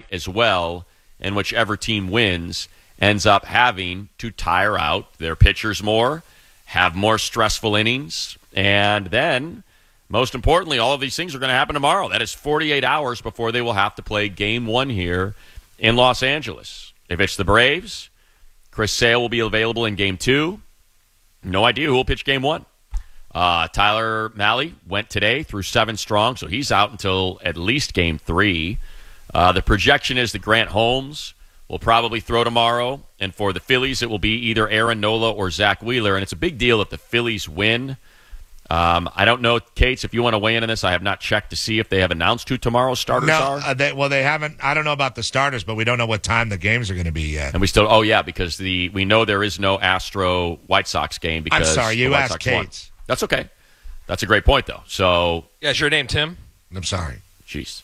as well, and whichever team wins ends up having to tire out their pitchers more, have more stressful innings, and then, most importantly, all of these things are going to happen tomorrow. That is 48 hours before they will have to play Game 1 here in Los Angeles. If it's the Braves, Chris Sale will be available in Game 2. No idea who will pitch Game 1. Tyler Mahle went today through 7 strong, so he's out until at least Game 3. The projection is that Grant Holmes will probably throw tomorrow, and for the Phillies, it will be either Aaron Nola or Zach Wheeler, and it's a big deal if the Phillies win. I don't know, Cates, if you want to weigh in on this. I have not checked to see if they have announced who tomorrow's starters are. They haven't. I don't know about the starters, but we don't know what time the games are going to be yet. And we still, because we know there is no Astro-White Sox game because I'm sorry, you asked Cates. Cates. That's okay. That's a great point, though. So, yeah, it's your name, Tim. I'm sorry. Jeez.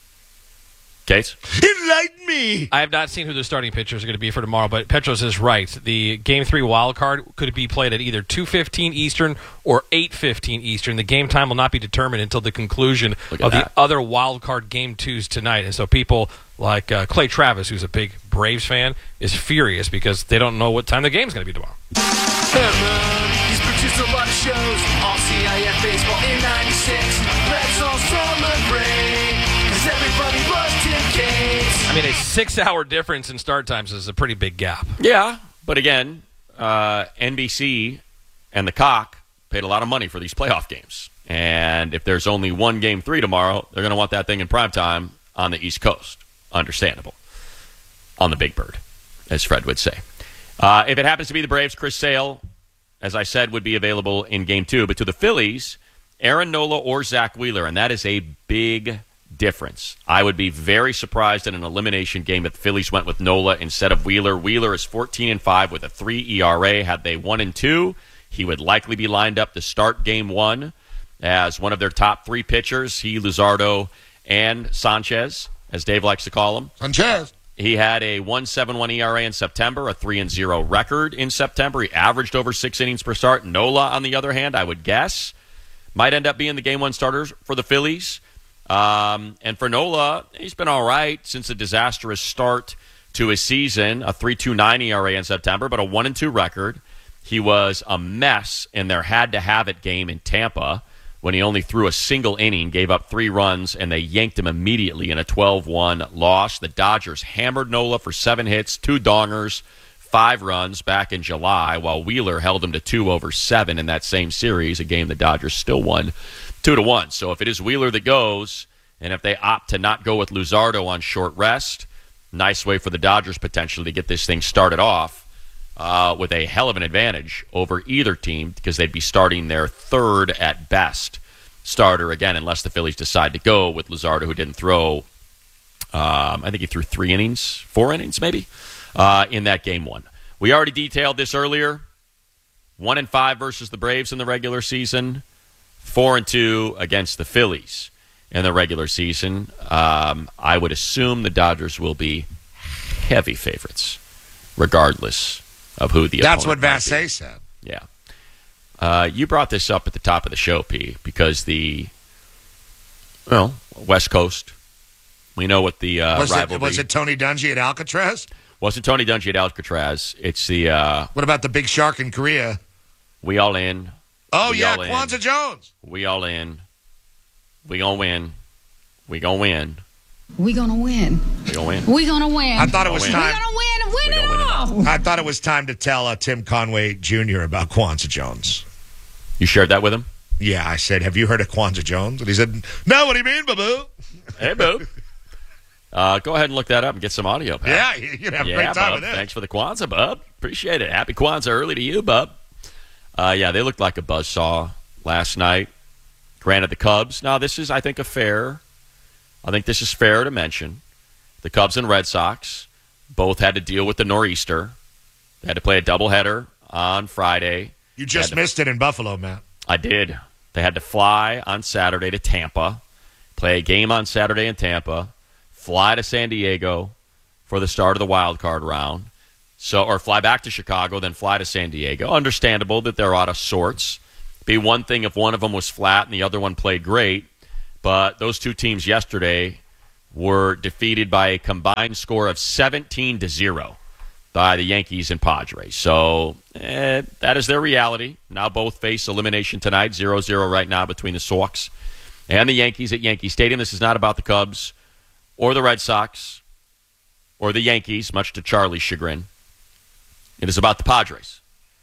Cates? Enlighten me! I have not seen who the starting pitchers are going to be for tomorrow, but Petros is right. The Game 3 wild card could be played at either 2:15 Eastern or 8:15 Eastern. The game time will not be determined until the conclusion of the other wild card Game 2s tonight. And so people like Clay Travis, who's a big Braves fan, is furious because they don't know what time the game's going to be tomorrow. He's produced a lot of shows, all CIF baseball in 96. Let's all celebrate, because everybody loves Tim Cates. I mean, a 6-hour difference in start times is a pretty big gap. Yeah, but again, NBC and the Cock paid a lot of money for these playoff games. And if there's only one Game 3 tomorrow, they're going to want that thing in primetime on the East Coast. Understandable. On the Big Bird, as Fred would say. If it happens to be the Braves, Chris Sale, as I said, would be available in Game 2. But to the Phillies, Aaron Nola or Zach Wheeler, and that is a big difference. I would be very surprised in an elimination game if the Phillies went with Nola instead of Wheeler. Wheeler is 14-5 with a 3 ERA. Had they 1-2, he would likely be lined up to start Game 1 as one of their top 3 pitchers. He, Luzardo, and Sanchez, as Dave likes to call him. Sanchez. He had a 1.71 ERA in September, a 3-0 record in September. He averaged over 6 innings per start. Nola, on the other hand, I would guess, might end up being the Game 1 starters for the Phillies. And for Nola, he's been all right since a disastrous start to his season, a 3.29 ERA in September, but a 1-2 record. He was a mess in their had-to-have-it game in Tampa when he only threw a single inning, gave up 3 runs, and they yanked him immediately in a 12-1 loss. The Dodgers hammered Nola for 7 hits, 2 dongers, 5 runs back in July, while Wheeler held him to 2 over 7 in that same series, a game the Dodgers still won 2-1. So if it is Wheeler that goes, and if they opt to not go with Luzardo on short rest, nice way for the Dodgers potentially to get this thing started off with a hell of an advantage over either team because they'd be starting their 3rd at best starter again, unless the Phillies decide to go with Luzardo, who didn't throw, I think he threw 4 innings maybe, in that Game 1. We already detailed this earlier. 1-5 versus the Braves in the regular season, 4-2 against the Phillies in the regular season. I would assume the Dodgers will be heavy favorites, regardless of who the That's what opponent Vassay said. Yeah. You brought this up at the top of the show, P, because West Coast, we know what the rivalry... Was it Tony Dungy at Alcatraz? Wasn't Tony Dungy at Alcatraz. It's the... what about the big shark in Korea? We all in. Oh, yeah, Kwanzaa Jones. We all in. We gonna win. We gonna win. We gonna win. We gonna win. We gonna win. I thought it was time. We gonna win and win it all. I thought it was time to tell Tim Conway Jr. about Kwanzaa Jones. You shared that with him? Yeah, I said, have you heard of Kwanzaa Jones? And he said, no, what do you mean, boo-boo? Hey, boo. Go ahead and look that up and get some audio, pal. Yeah, you can have a great time bub. with it. Thanks for the Kwanzaa, bub. Appreciate it. Happy Kwanzaa early to you, bub. Yeah, they looked like a buzzsaw last night. Granted, the Cubs. Now, this is, I think, fair to mention. The Cubs and Red Sox both had to deal with the nor'easter. They had to play a doubleheader on Friday. You just missed it in Buffalo, Matt. I did. They had to fly on Saturday to Tampa, play a game on Saturday in Tampa, fly to San Diego for the start of the wild card round, or fly back to Chicago, then fly to San Diego. Understandable that they're out of sorts. Be one thing if one of them was flat and the other one played great, but those two teams yesterday were defeated by a combined score of 17-0 by the Yankees and Padres. So that is their reality. Now both face elimination tonight, 0-0 right now between the Sox and the Yankees at Yankee Stadium. This is not about the Cubs or the Red Sox or the Yankees, much to Charlie's chagrin. It is about the Padres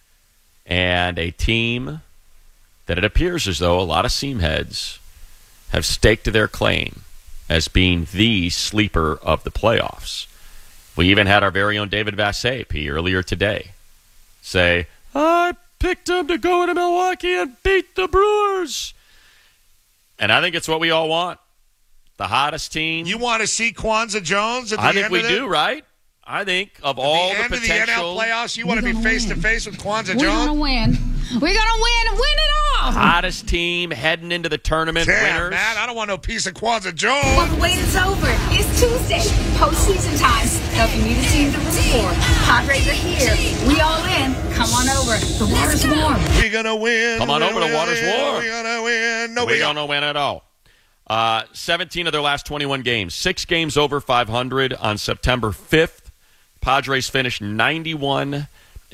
and a team that it appears as though a lot of seamheads have staked their claim as being the sleeper of the playoffs. We even had our very own David Vassay earlier today say, I picked them to go into Milwaukee and beat the Brewers. And I think it's what we all want. The hottest team. You want to see Kwanzaa Jones at the I think end we of do, right? I think of all the potential. At the end of the NL playoffs, you want to be face-to-face with Kwanzaa Jones? We're going to win. We're going to win and win it all. Hottest team heading into the tournament. Damn, winners. Matt, I don't want no piece of Kwanzaa Jones. Well, the wait is over. It's Tuesday, postseason time. So if you need a team to root for, Padres are here. We all in. Come on over. The water's warm. We're going to win. Come on over. The water's warm. We're going to win. No, we don't know when at all. 17 of their last 21 games. 6 games over 500 on September 5th. Padres finished 91-71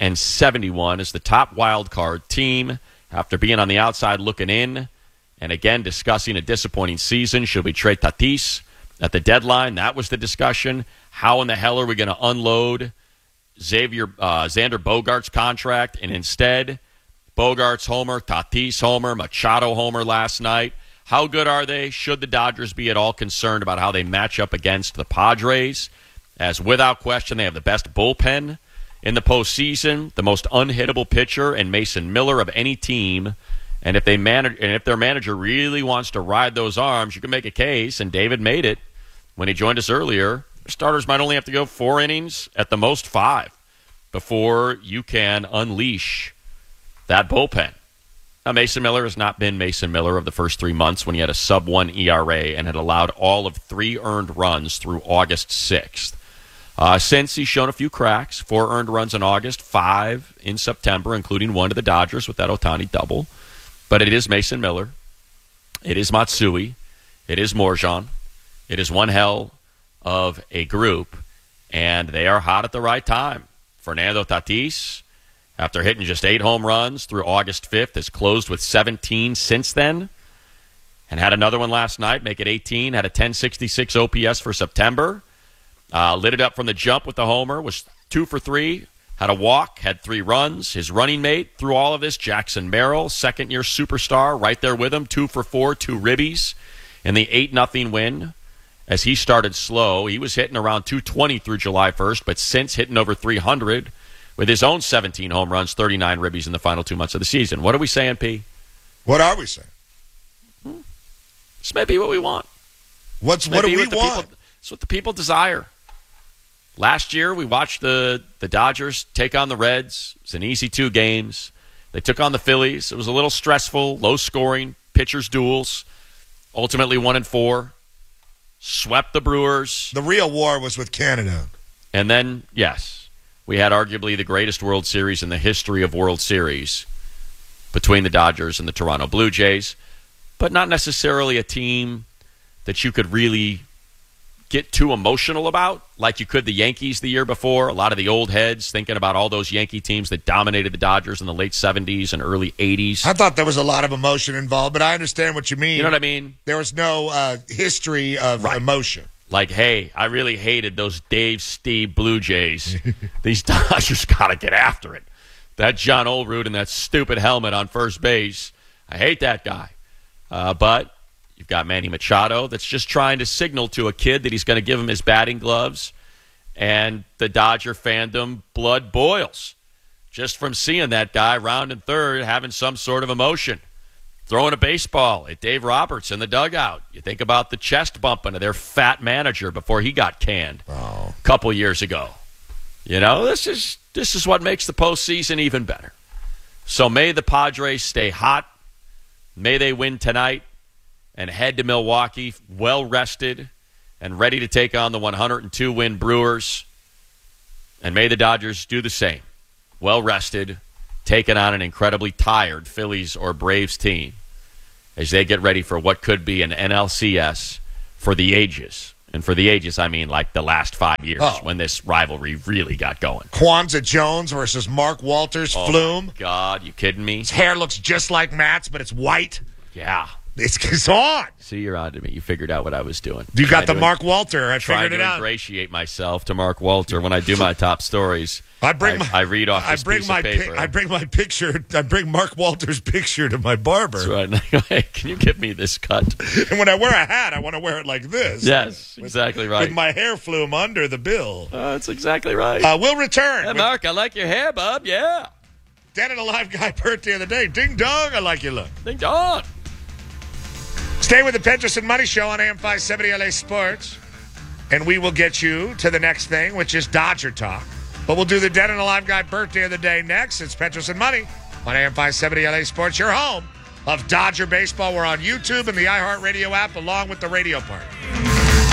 as the top wild card team after being on the outside looking in and again discussing a disappointing season. Should we trade Tatis at the deadline? That was the discussion. How in the hell are we going to unload Xander Bogaerts' contract? And instead, Bogaerts homer, Tatis homer, Machado homer last night. How good are they? Should the Dodgers be at all concerned about how they match up against the Padres? As without question, they have the best bullpen in the postseason, the most unhittable pitcher in Mason Miller of any team. And if their manager really wants to ride those arms, you can make a case, and David made it when he joined us earlier. Starters might only have to go 4 innings, at the most 5, before you can unleash that bullpen. Now, Mason Miller has not been Mason Miller of the first 3 months when he had a sub-1 ERA and had allowed all of 3 earned runs through August 6th. Since he's shown a few cracks, 4 earned runs in August, 5 in September, including 1 to the Dodgers with that Ohtani double. But it is Mason Miller. It is Matsui. It is Morjan. It is one hell of a group, and they are hot at the right time. Fernando Tatis, after hitting just 8 home runs through August 5th, has closed with 17 since then and had another one last night, make it 18, had a 1066 OPS for September. Lit it up from the jump with the homer, was 2 for 3, had a walk, had 3 runs. His running mate through all of this, Jackson Merrill, second-year superstar, right there with him, 2 for 4, 2 ribbies in the 8-0 win. As he started slow, he was hitting around 220 through July 1st, but since hitting over 300 with his own 17 home runs, 39 ribbies in the final 2 months of the season. What are we saying, P? What are we saying? This may be what we want. What do we want? It's what the people desire. Last year, we watched the Dodgers take on the Reds. It's an easy 2 games. They took on the Phillies. It was a little stressful, low-scoring, pitchers' duels. Ultimately 1-4. Swept the Brewers. The real war was with Canada. And then, yes, we had arguably the greatest World Series in the history of World Series between the Dodgers and the Toronto Blue Jays, but not necessarily a team that you could really get too emotional about, like you could the Yankees the year before. A lot of the old heads thinking about all those Yankee teams that dominated the Dodgers in the late 70s and early 80s. I thought there was a lot of emotion involved, but I understand what you mean. You know what I mean? There was no history of emotion. Like, hey, I really hated those Dave Steve Blue Jays. These Dodgers got to get after it. That John Olerud and that stupid helmet on first base. I hate that guy. But you've got Manny Machado that's just trying to signal to a kid that he's going to give him his batting gloves. And the Dodger fandom blood boils just from seeing that guy rounding third having some sort of emotion. Throwing a baseball at Dave Roberts in the dugout. You think about the chest bumping of their fat manager before he got canned a couple years ago. You know, this is what makes the postseason even better. So may the Padres stay hot. May they win tonight and head to Milwaukee well-rested and ready to take on the 102-win Brewers. And may the Dodgers do the same. Well-rested, taking on an incredibly tired Phillies or Braves team as they get ready for what could be an NLCS for the ages. And for the ages, I mean like the last 5 years when this rivalry really got going. Kwanzaa Jones versus Mark Walters, Flume. My God, you kidding me? His hair looks just like Matt's, but it's white. Yeah. It's on. See, you're on to me. You figured out what I was doing. You got the Mark Walter. I figured it Trying out. to ingratiate myself to Mark Walter when I do my top stories. I read off this piece of paper. I bring my picture. I bring Mark Walter's picture to my barber. That's right. Hey, can you give me this cut? And when I wear a hat, I want to wear it like this. Yes, exactly right. With my hair flume under the bill. That's exactly right. We'll return. Hey, Mark, I like your hair, bub. Yeah. Dead and Alive Guy birthday of the day. Ding dong, I like your look. Ding dong. Stay with the Petros and Money Show on AM 570 LA Sports. And we will get you to the next thing, which is Dodger Talk. But we'll do the Dead and Alive Guy birthday of the day next. It's Petros and Money on AM 570 LA Sports, your home of Dodger baseball. We're on YouTube and the iHeartRadio app along with the radio part.